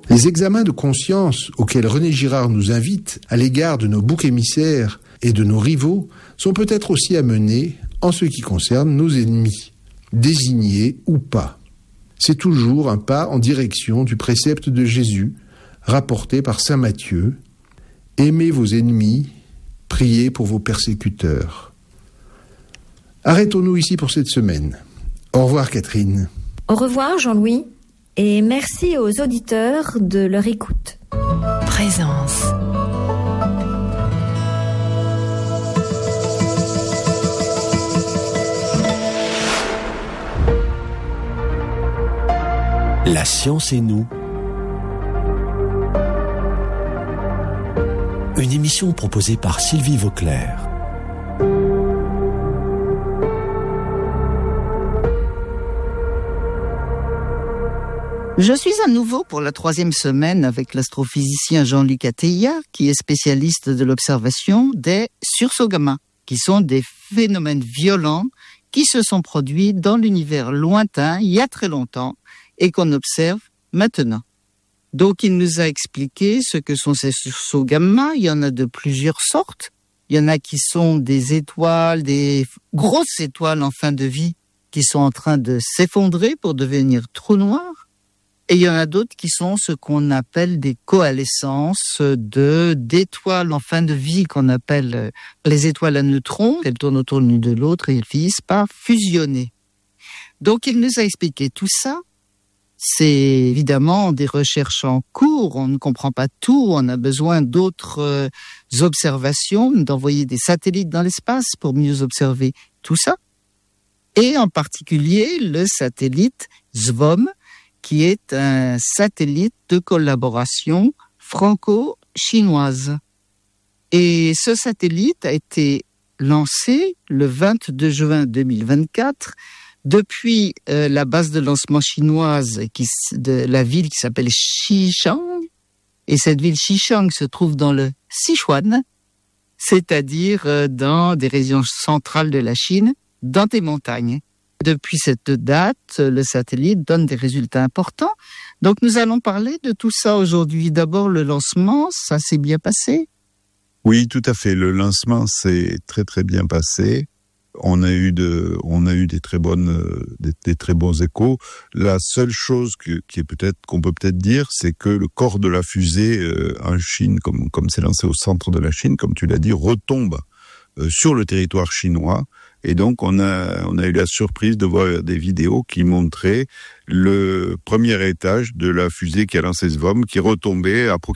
Les examens de conscience auxquels René Girard nous invite à l'égard de nos boucs émissaires et de nos rivaux sont peut-être aussi à mener en ce qui concerne nos ennemis, désignés ou pas. C'est toujours un pas en direction du précepte de Jésus, rapporté par saint Matthieu. Aimez vos ennemis, priez pour vos persécuteurs. Arrêtons-nous ici pour cette semaine. Au revoir Catherine. Au revoir Jean-Louis et merci aux auditeurs de leur écoute. Présence. La science et nous. Une émission proposée par Sylvie Vauclair. Je suis à nouveau pour la 3e semaine avec l'astrophysicien Jean-Luc Atteilla, qui est spécialiste de l'observation des sursauts gamma, qui sont des phénomènes violents qui se sont produits dans l'univers lointain il y a très longtemps et qu'on observe maintenant. Donc il nous a expliqué ce que sont ces sursauts gamma. Il y en a de plusieurs sortes. Il y en a qui sont des étoiles, des grosses étoiles en fin de vie, qui sont en train de s'effondrer pour devenir trous noirs. Et il y en a d'autres qui sont ce qu'on appelle des coalescences d'étoiles en fin de vie, qu'on appelle les étoiles à neutrons. Elles tournent autour l'une de l'autre et elles finissent par fusionner. Donc il nous a expliqué tout ça. C'est évidemment des recherches en cours, on ne comprend pas tout, on a besoin d'autres observations, d'envoyer des satellites dans l'espace pour mieux observer tout ça. Et en particulier le satellite SVOM, qui est un satellite de collaboration franco-chinoise. Et ce satellite a été lancé le 22 juin 2024 depuis la base de lancement chinoise de la ville qui s'appelle Xichang. Et cette ville Xichang se trouve dans le Sichuan, c'est-à-dire dans des régions centrales de la Chine, dans des montagnes. Depuis cette date, le satellite donne des résultats importants. Donc nous allons parler de tout ça aujourd'hui. D'abord le lancement, ça s'est bien passé? Oui, tout à fait. Le lancement s'est très très bien passé. On a eu des très bons échos. La seule chose qu'on peut peut-être dire, c'est que le corps de la fusée en Chine, comme c'est lancé au centre de la Chine, comme tu l'as dit, retombe sur le territoire chinois. Et donc, on a eu la surprise de voir des vidéos qui montraient le premier étage de la fusée qui a lancé SVOM, qui retombait